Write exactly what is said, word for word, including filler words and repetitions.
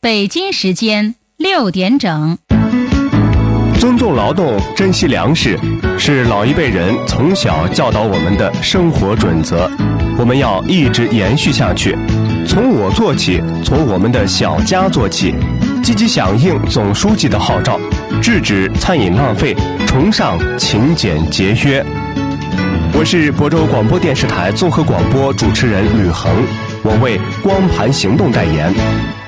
北京时间六点整。 尊重劳动，珍惜粮食，是老一辈人从小教导我们的生活准则，我们要一直延续下去。从我做起，从我们的小家做起，积极响应总书记的号召，制止餐饮浪费，崇尚勤俭节约。我是亳州广播电视台综合广播主持人吕恒，我为光盘行动代言。